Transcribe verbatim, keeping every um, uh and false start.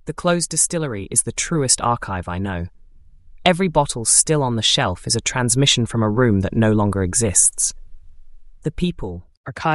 The closed distillery is the truest archive I know. Every bottle still on the shelf is a transmission from a room that no longer exists. The people are caught